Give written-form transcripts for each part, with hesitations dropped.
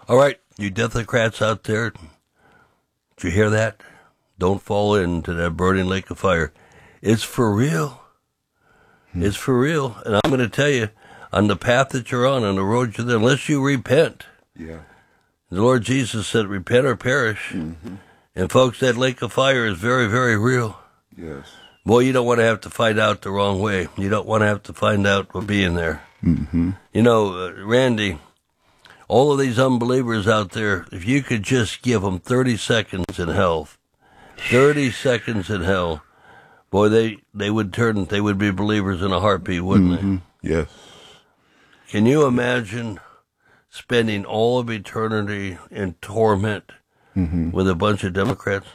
All right, you Democrats out there, did you hear that? Don't fall into that burning lake of fire. It's for real. It's for real. And I'm going to tell you, on the path that you're on the road you're there, unless you repent. Yeah. The Lord Jesus said, repent or perish. Mm-hmm. And folks, that lake of fire is very, very real. Yes. Boy, you don't want to have to find out the wrong way. You don't want to have to find out for being there. Mm-hmm. You know, Randy, all of these unbelievers out there, if you could just give them 30 seconds in hell, 30 seconds in hell, boy, they would be believers in a heartbeat, wouldn't they? Yes. Can you imagine spending all of eternity in torment with a bunch of Democrats?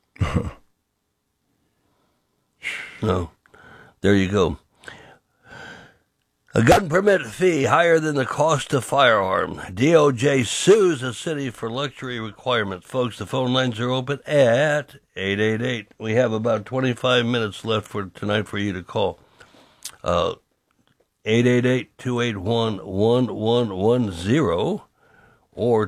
No. There you go. A gun permit fee higher than the cost of firearm. DOJ sues a city for luxury requirements. Folks, the phone lines are open at 888. We have about 25 minutes left for tonight for you to call. 888-281-1110 or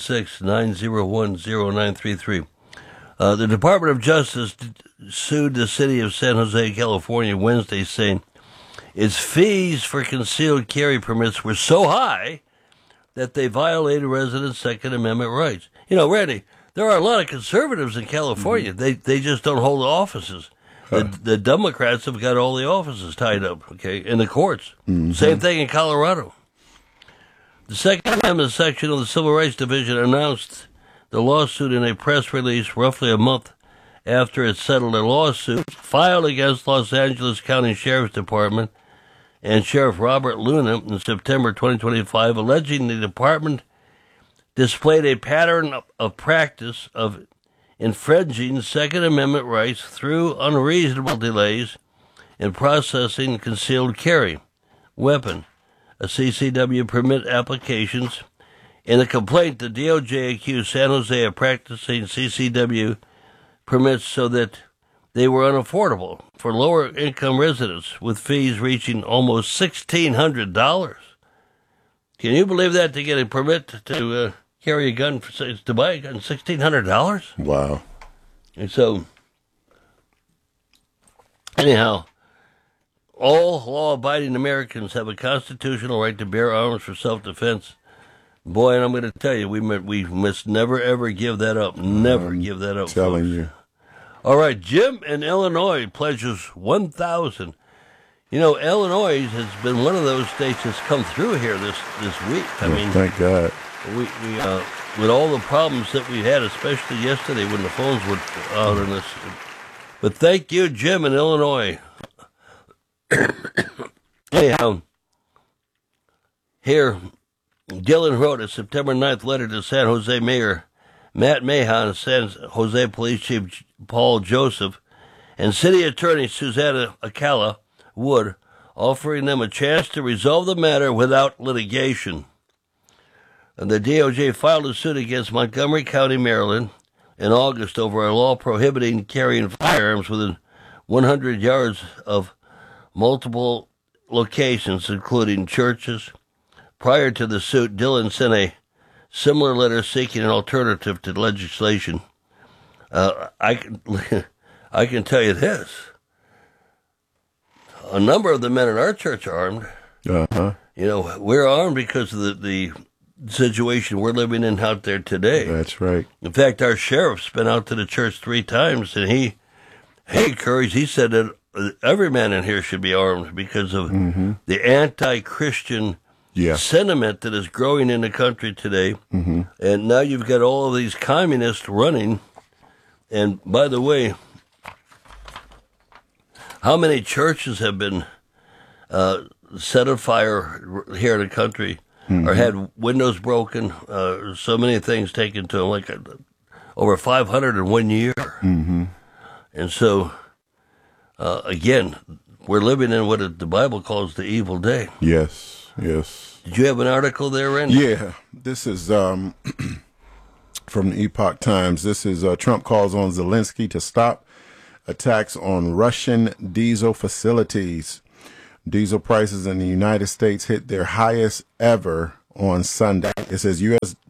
216-901-0933. The Department of Justice sued the city of San Jose, California, Wednesday, saying its fees for concealed carry permits were so high that they violated residents' Second Amendment rights. You know, Randy, there are a lot of conservatives in California. They just don't hold the offices. The Democrats have got all the offices tied up, okay, in the courts. Same thing in Colorado. The Second Amendment section of the Civil Rights Division announced the lawsuit in a press release roughly a month after it settled a lawsuit filed against Los Angeles County Sheriff's Department and Sheriff Robert Luna in September 2025, alleging the department displayed a pattern of practice of infringing Second Amendment rights through unreasonable delays in processing concealed carry weapon, a CCW permit applications. In a complaint, the DOJ accused San Jose of practicing CCW permits so that they were unaffordable for lower-income residents, with fees reaching almost $1,600. Can you believe that, to get a permit to carry a gun, to buy a gun, $1,600? Wow. And so, anyhow, all law-abiding Americans have a constitutional right to bear arms for self-defense. Boy, and I'm going to tell you, we must never, ever give that up. Never give that up, telling folks. You. All right, Jim in Illinois pledges $1,000. You know, Illinois has been one of those states that's come through here this week. I mean, thank God. We with all the problems that we had, especially yesterday when the phones were out on us. But thank you, Jim in Illinois. Anyhow, here, Dylan wrote a September 9th letter to San Jose Mayor Matt Mahan, San Jose Police Chief Paul Joseph, and City Attorney Susanna Acala Wood, offering them a chance to resolve the matter without litigation. And the DOJ filed a suit against Montgomery County, Maryland, in August over a law prohibiting carrying firearms within 100 yards of multiple locations, including churches. Prior to the suit, Dillon sent a similar letter seeking an alternative to legislation. I can tell you this. A number of the men in our church are armed. Uh-huh. You know, we're armed because of the situation we're living in out there today. That's right. In fact, our sheriff's been out to the church 3 times, and he encouraged, he said that every man in here should be armed because of the anti-Christian sentiment that is growing in the country today. And now you've got all of these communists running. And by the way, how many churches have been set on fire here in the country, or had windows broken, so many things taken to them, like over 500 in 1 year. And so, again, we're living in what the Bible calls the evil day. Yes, yes. Did you have an article there, Randy? Yeah, this is from the Epoch Times. This is Trump calls on Zelensky to stop attacks on Russian diesel facilities. Diesel prices in the United States hit their highest ever on Sunday. It says U.S.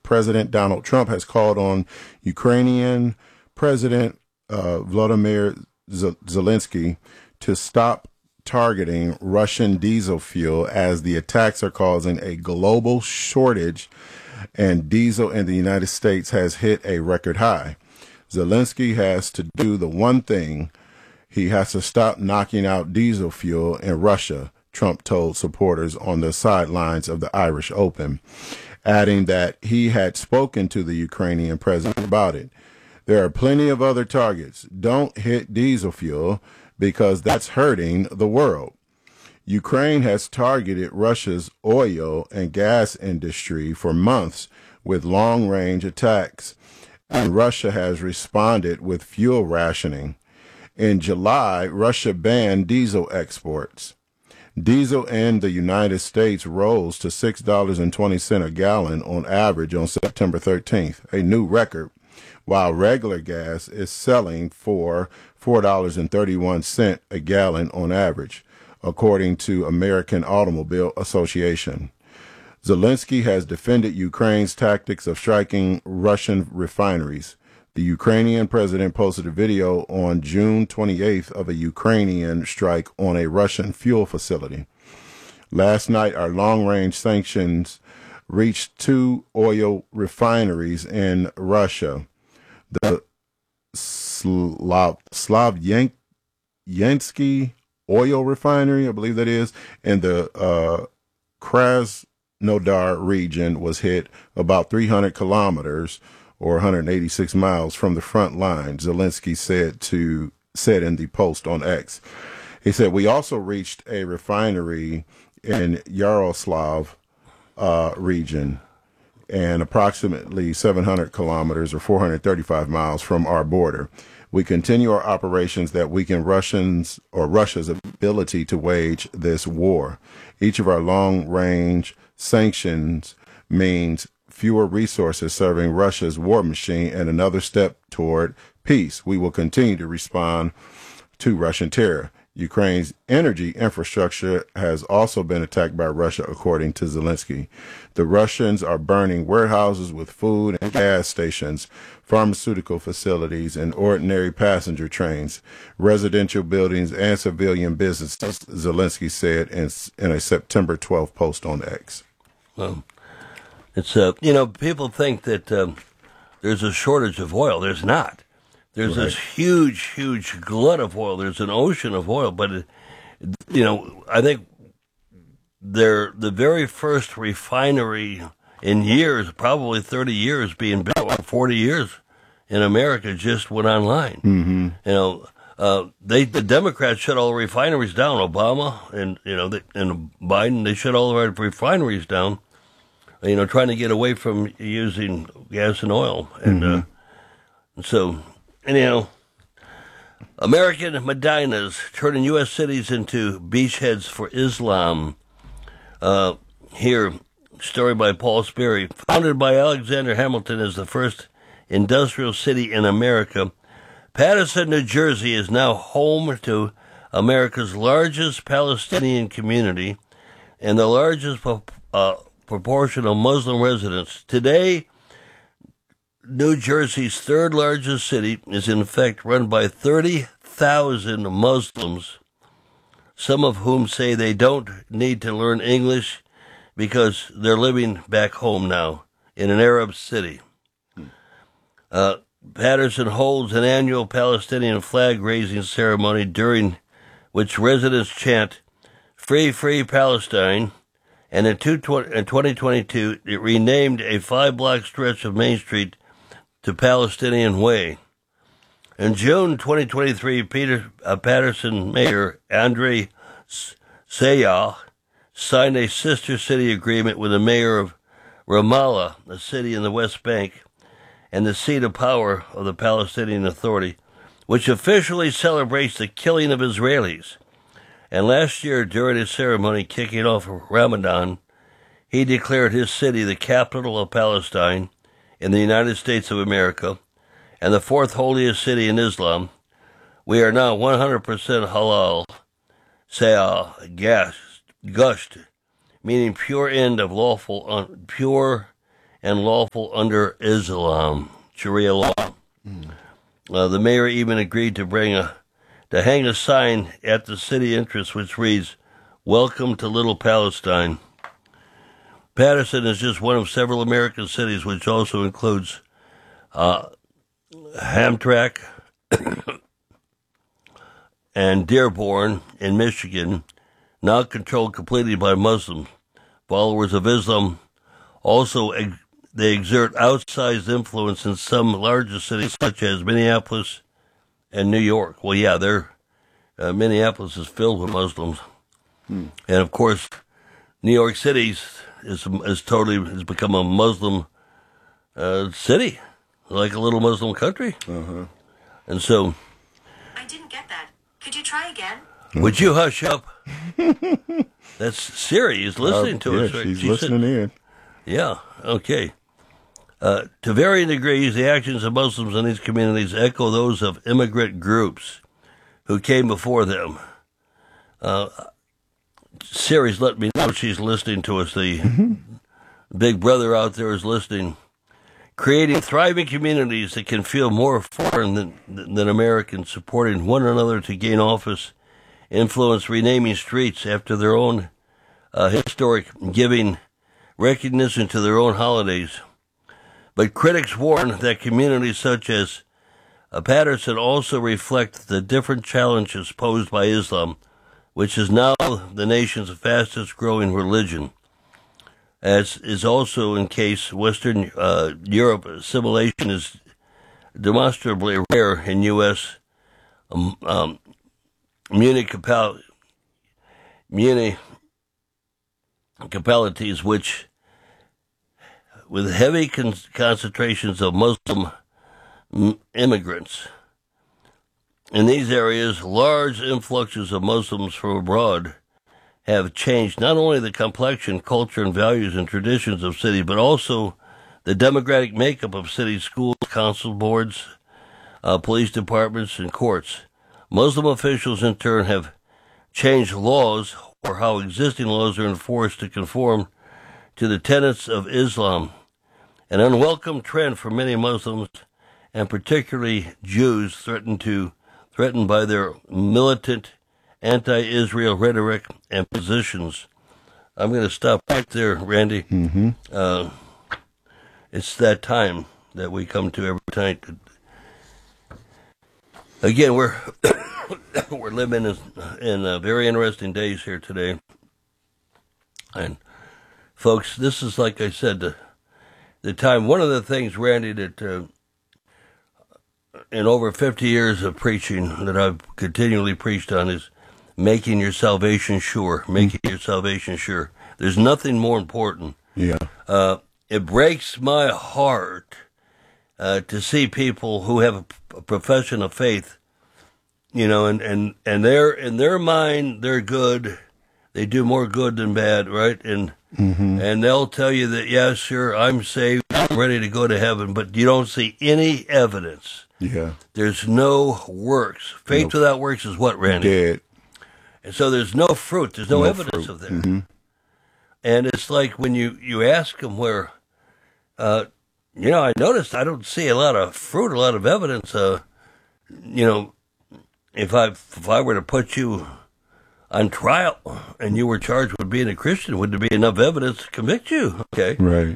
President Donald Trump has called on Ukrainian President Vladimir Zelensky to stop targeting Russian diesel fuel as the attacks are causing a global shortage and diesel in the United States has hit a record high. Zelensky has to do the one thing. He has to stop knocking out diesel fuel in Russia, Trump told supporters on the sidelines of the Irish Open, adding that he had spoken to the Ukrainian president about it. There are plenty of other targets. Don't hit diesel fuel because that's hurting the world. Ukraine has targeted Russia's oil and gas industry for months with long-range attacks, and Russia has responded with fuel rationing. In July, Russia banned diesel exports. Diesel in the United States rose to $6.20 a gallon on average on September 13th, a new record, while regular gas is selling for $4.31 a gallon on average, according to American Automobile Association. Zelensky has defended Ukraine's tactics of striking Russian refineries. The Ukrainian president posted a video on June 28th of a Ukrainian strike on a Russian fuel facility. Last night, our long-range sanctions reached 2 oil refineries in Russia. The Slavyansky oil refinery, I believe that is, and the Krasnodar region was hit about 300 kilometers or 186 miles from the front line, Zelensky said in the post on X. He said, we also reached a refinery in Yaroslav region and approximately 700 kilometers or 435 miles from our border. We continue our operations that weaken Russia's ability to wage this war. Each of our long-range sanctions means fewer resources serving Russia's war machine and another step toward peace. We will continue to respond to Russian terror. Ukraine's energy infrastructure has also been attacked by Russia, according to Zelensky. The Russians are burning warehouses with food and gas stations, pharmaceutical facilities, and ordinary passenger trains, residential buildings, and civilian businesses, Zelensky said in a September 12th post on X. It's, people think that there's a shortage of oil. There's not. There's this huge glut of oil. There's an ocean of oil, but, I think the very first refinery in years, probably 30 years being built, or 40 years in America just went online. Mm-hmm. The Democrats shut all the refineries down. Obama and Biden, they shut all the refineries down. Trying to get away from using gas and oil. And so, anyhow, American Medinas turning U.S. cities into beachheads for Islam. Here, story by Paul Sperry. Founded by Alexander Hamilton as the first industrial city in America, Paterson, New Jersey is now home to America's largest Palestinian community and the largest proportion of Muslim residents. Today, New Jersey's third largest city is in fact run by 30,000 Muslims, some of whom say they don't need to learn English because they're living back home now in an Arab city. Paterson holds an annual Palestinian flag-raising ceremony during which residents chant, "Free, free Palestine," and in 2022, it renamed a 5-block stretch of Main Street to Palestinian Way. In June 2023, Paterson Mayor Andre Sayah signed a sister city agreement with the mayor of Ramallah, a city in the West Bank, and the seat of power of the Palestinian Authority, which officially celebrates the killing of Israelis. And last year, during his ceremony kicking off Ramadan, he declared his city the capital of Palestine in the United States of America and the fourth holiest city in Islam. We are now 100% halal, gushed, meaning pure end of lawful and lawful under Islam, Sharia law. The mayor even agreed to hang a sign at the city entrance which reads, "Welcome to Little Palestine." Patterson is just one of several American cities, which also includes Hamtramck and Dearborn in Michigan, now controlled completely by Muslims. Followers of Islam also they exert outsized influence in some larger cities such as Minneapolis and New York. Well, yeah, Minneapolis is filled with Muslims, and of course, New York City has become a Muslim city, like a little Muslim country, and so. I didn't get that. Could you try again? Would you hush up? That's Siri is listening to us. Right? She's listening in. Yeah, okay. To varying degrees, the actions of Muslims in these communities echo those of immigrant groups who came before them. Siri's let me know she's listening to us. The big brother out there is listening. Creating thriving communities that can feel more foreign than Americans, supporting one another to gain office, influence, renaming streets after their own historic, giving recognition to their own holidays. But critics warn that communities such as Patterson also reflect the different challenges posed by Islam, which is now the nation's fastest growing religion. As is also in case Western Europe, assimilation is demonstrably rare in U.S. municipalities, which, with heavy concentrations of Muslim immigrants. In these areas, large influxes of Muslims from abroad have changed not only the complexion, culture, and values and traditions of cities, but also the demographic makeup of city schools, council boards, police departments, and courts. Muslim officials, in turn, have changed laws or how existing laws are enforced to conform to the tenets of Islam, an unwelcome trend for many Muslims, and particularly Jews, threatened by their militant anti-Israel rhetoric and positions. I'm going to stop right there, Randy. It's that time that we come to every night. Again, we're living in very interesting days here today. And folks, this is, like I said, the time. One of the things, Randy, that in over 50 years of preaching that I've continually preached on is making your salvation sure. Making your salvation sure. There's nothing more important. Yeah. It breaks my heart to see people who have a profession of faith, and they're in their mind they're good. They do more good than bad, right? And they'll tell you that, yes, sure, I'm saved, I'm ready to go to heaven, but you don't see any evidence. Yeah. There's no works. Faith without works is what, Randy? Dead. And so there's no fruit. There's no evidence of that. And it's like when you ask them where, I noticed I don't see a lot of fruit, a lot of evidence. If I were to put you on trial and you were charged with being a Christian, would there be enough evidence to convict you? Okay. Right.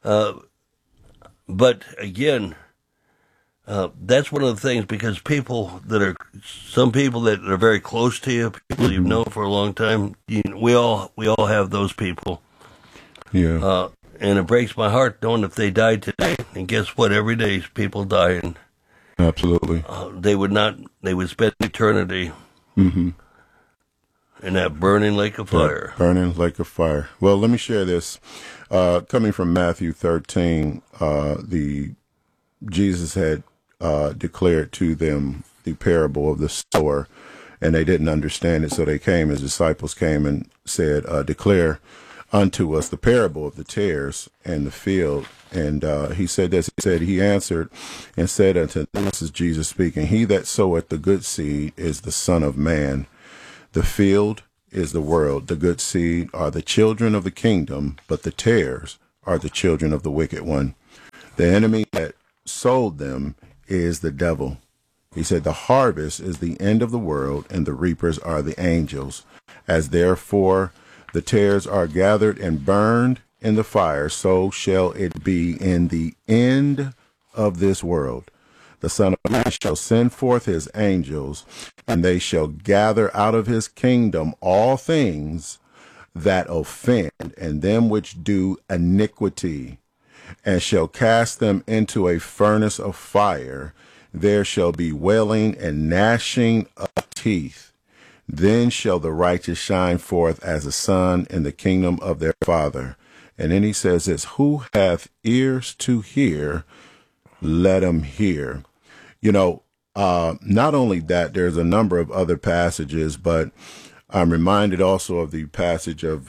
But again, that's one of the things, because some people that are very close to you, people you've known for a long time, we all have those people. Yeah. And it breaks my heart knowing if they died today, and guess what? Every day people die, and absolutely, they would spend eternity in that burning lake of fire. Yeah, burning lake of fire. Well, let me share this. Coming from Matthew 13, Jesus had declared to them the parable of the sower, and they didn't understand it, so his disciples came and said, declare unto us the parable of the tares and the field. And he said this, he answered and said unto them, this is Jesus speaking, he that soweth the good seed is the Son of Man. The field is the world. The good seed are the children of the kingdom, but the tares are the children of the wicked one. The enemy that sold them is the devil. He said, the harvest is the end of the world, and the reapers are the angels. As therefore the tares are gathered and burned in the fire, so shall it be in the end of this world. The Son of Man shall send forth his angels, and they shall gather out of his kingdom all things that offend, and them which do iniquity, and shall cast them into a furnace of fire. There shall be wailing and gnashing of teeth. Then shall the righteous shine forth as the sun in the kingdom of their Father. And then he says this, who hath ears to hear, let him hear. You know, not only that, there's a number of other passages, but I'm reminded also of the passage of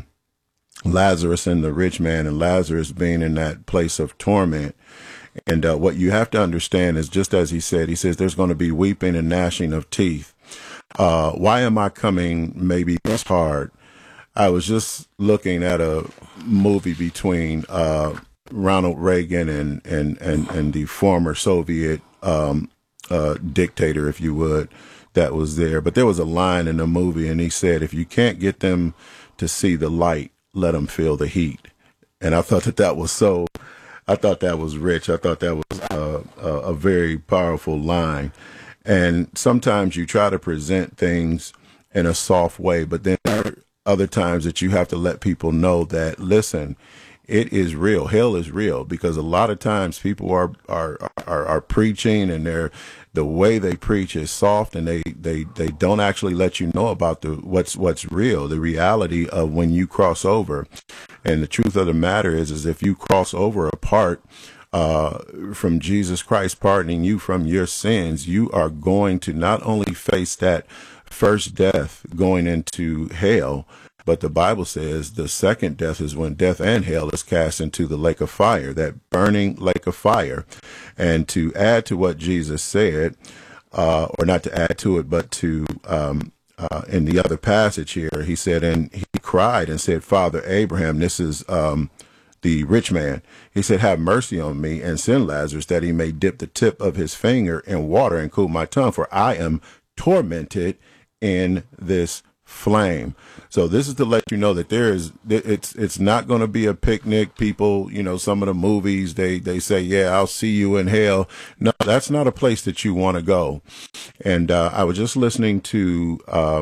Lazarus and the rich man, and Lazarus being in that place of torment. And what you have to understand is, just as he says there's going to be weeping and gnashing of teeth. Why am I coming maybe this hard? I was just looking at a movie between Ronald Reagan and the former Soviet dictator, if you would, that was there. But there was a line in the movie, and he said, if you can't get them to see the light, let them feel the heat. And I thought that was so... I thought that was rich. I thought that was a very powerful line. And sometimes you try to present things in a soft way, but then there are other times that you have to let people know that, listen, it is real. Hell is real, because a lot of times people are preaching, and the way they preach is soft, and they don't actually let you know about what's real, the reality of when you cross over. And the truth of the matter is if you cross over apart from Jesus Christ pardoning you from your sins, you are going to not only face that first death going into hell, but the Bible says the second death is when death and hell is cast into the lake of fire, that burning lake of fire. And to add to what Jesus said, or not to add to it, but to in the other passage here, he said, and he cried and said, Father Abraham, this is the rich man. He said, have mercy on me and send Lazarus that he may dip the tip of his finger in water and cool my tongue, for I am tormented in this flame. So this is to let you know that it's not going to be a picnic. People, you know, some of the movies, they say, yeah, I'll see you in hell. No, that's not a place that you want to go. And I was just listening to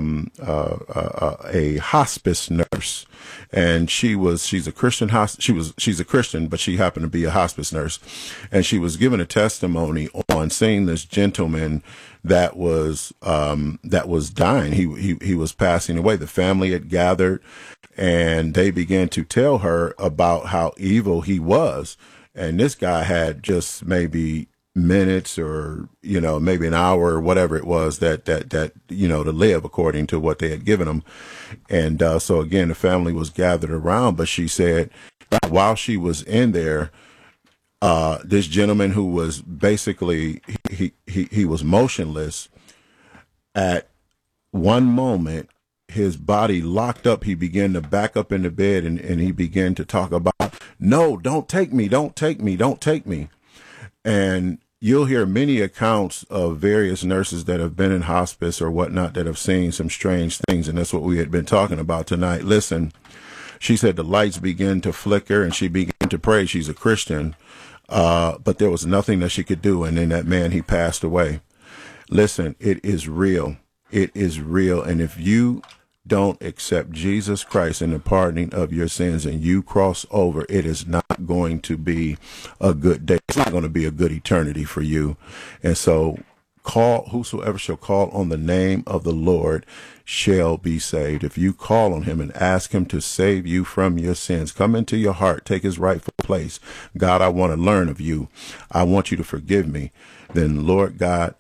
a hospice nurse, and she's a Christian. She's a Christian, but she happened to be a hospice nurse, and she was giving a testimony on seeing this gentleman that was dying. He was passing away. The family had gathered, and they began to tell her about how evil he was. And this guy had just maybe minutes, or, you know, maybe an hour, or whatever it was that, you know, to live according to what they had given him. And so again, the family was gathered around, but she said while she was in there, this gentleman who was basically, he was motionless. At one moment, his body locked up. He began to back up in the bed, and he began to talk about, no, don't take me, don't take me, don't take me. And you'll hear many accounts of various nurses that have been in hospice or whatnot that have seen some strange things. And that's what we had been talking about tonight. Listen, she said the lights began to flicker, and she began to pray. She's a Christian. But there was nothing that she could do. And then that man, he passed away. Listen, it is real. It is real. And if you don't accept Jesus Christ and the pardoning of your sins, and you cross over, it is not going to be a good day. It's not going to be a good eternity for you. And so whosoever shall call on the name of the Lord shall be saved. If you call on him and ask him to save you from your sins, come into your heart, take his rightful place. God, I want to learn of you. I want you to forgive me. Then Lord God,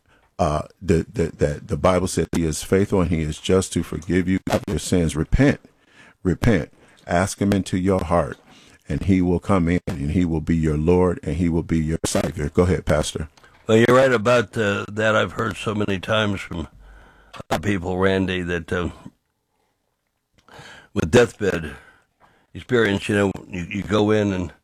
the Bible said he is faithful and he is just to forgive you of your sins. Repent, ask him into your heart, and he will come in, and he will be your Lord, and he will be your Savior. Go ahead, Pastor. Well, you're right about that. I've heard so many times from people, Randy, that with deathbed experience. You go in and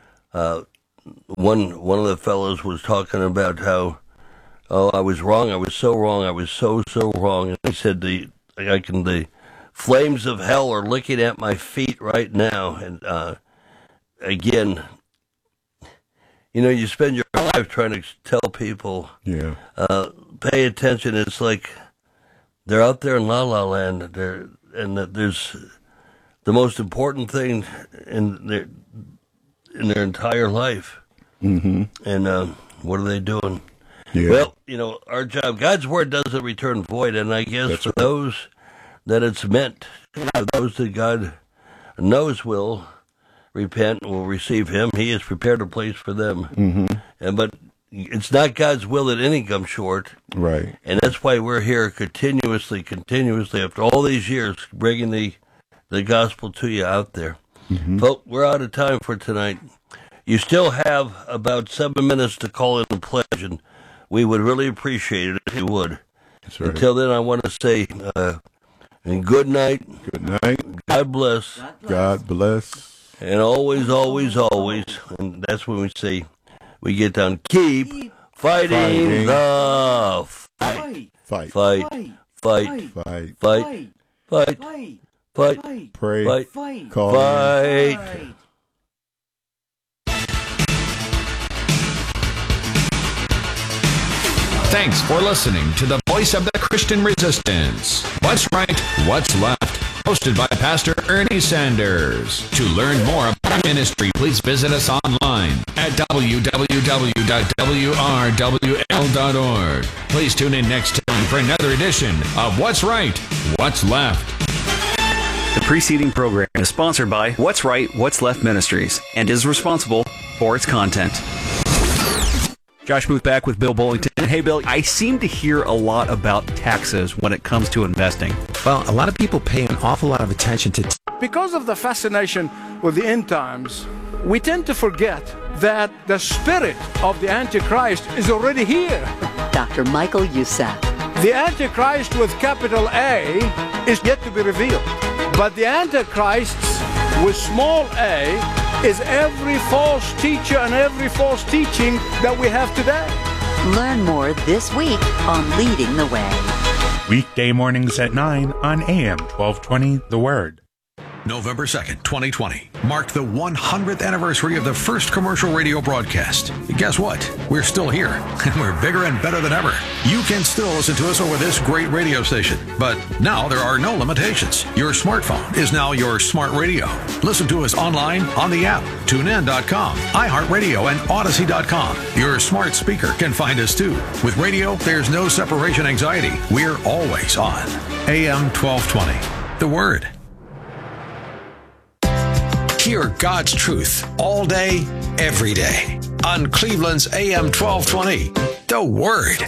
one of the fellows was talking about how, I was wrong. I was so wrong. I was so wrong. And he said the flames of hell are licking at my feet right now. And again, you spend your life trying to tell people, pay attention. It's like they're out there in La La Land. There's the most important thing in their entire life. Mm-hmm. And what are they doing? Yeah. Well, our job, God's word doesn't return void, and I guess that's for those that it's meant, those that God knows will repent and will receive Him, He has prepared a place for them. Mm-hmm. But it's not God's will that any come short. Right. And that's why we're here continuously, after all these years, bringing the gospel to you out there. Mm-hmm. Folks, we're out of time for tonight. You still have about 7 minutes to call in and pledge, and we would really appreciate it if you would. That's right. Until then, I want to say good night. Good night. God bless. God bless. And always, and that's when we say, we get down, keep fighting the fight. Fight. Fight. Fight. Fight. Fight. Fight. Fight. Pray. Fight. Call. Fight. Thanks for listening to the Voice of the Christian Resistance. What's Right, What's Left? Hosted by Pastor Ernie Sanders. To learn more about our ministry, please visit us online at www.wrwl.org. Please tune in next time for another edition of What's Right, What's Left. The preceding program is sponsored by What's Right, What's Left Ministries and is responsible for its content. Josh Booth back with Bill Bullington. Hey, Bill, I seem to hear a lot about taxes when it comes to investing. Well, a lot of people pay an awful lot of attention to because of the fascination with the end times, we tend to forget that the spirit of the Antichrist is already here. Dr. Michael Youssef. The Antichrist with capital A is yet to be revealed. But the Antichrists with small a is every false teacher and every false teaching that we have today. Learn more this week on Leading the Way. Weekday mornings at 9 on AM 1220 The Word. November 2nd, 2020, marked the 100th anniversary of the first commercial radio broadcast. Guess what? We're still here, and we're bigger and better than ever. You can still listen to us over this great radio station, but now there are no limitations. Your smartphone is now your smart radio. Listen to us online, on the app, TuneIn.com, iHeartRadio, and Odyssey.com. Your smart speaker can find us too. With radio, there's no separation anxiety. We're always on. AM 1220, The Word. Hear God's truth all day, every day on Cleveland's AM 1220, The Word.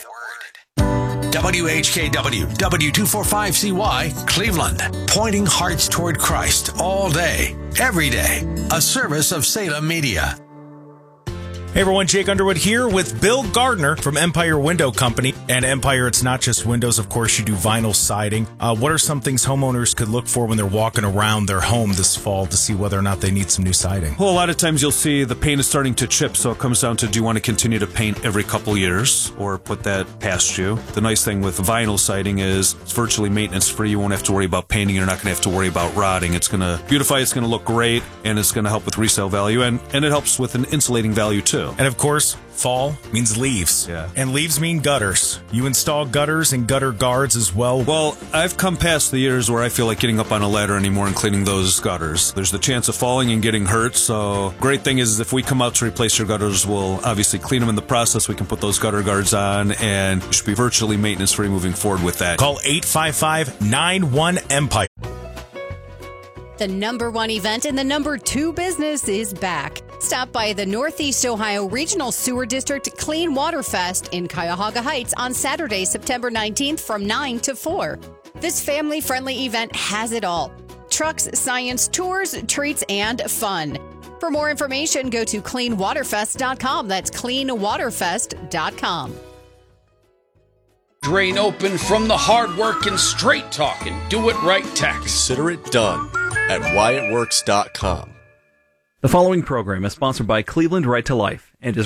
WHKW, W245CY, Cleveland, pointing hearts toward Christ all day, every day. A service of Salem Media. Hey everyone, Jake Underwood here with Bill Gardner from Empire Window Company. And Empire, it's not just windows, of course, you do vinyl siding. What are some things homeowners could look for when they're walking around their home this fall to see whether or not they need some new siding? Well, a lot of times you'll see the paint is starting to chip, so it comes down to, do you want to continue to paint every couple years or put that past you? The nice thing with vinyl siding is it's virtually maintenance free. You won't have to worry about painting. You're not going to have to worry about rotting. It's going to beautify, it's going to look great, and it's going to help with resale value, and it helps with an insulating value too. And of course, fall means leaves. Yeah. And leaves mean gutters. You install gutters and gutter guards as well. Well, I've come past the years where I feel like getting up on a ladder anymore and cleaning those gutters. There's the chance of falling and getting hurt, so great thing is if we come out to replace your gutters, we'll obviously clean them in the process. We can put those gutter guards on, and you should be virtually maintenance-free moving forward with that. Call 855-91-EMPIRE. The #1 event in the #2 business is back. Stop by the Northeast Ohio Regional Sewer District Clean Water Fest in Cuyahoga Heights on Saturday, September 19th from 9 to 4. This family-friendly event has it all. Trucks, science, tours, treats, and fun. For more information, go to cleanwaterfest.com. That's cleanwaterfest.com. Drain open from the hard work and straight talking. Do it right tax. Consider it done. at whyitworks.com. The following program is sponsored by Cleveland Right to Life and is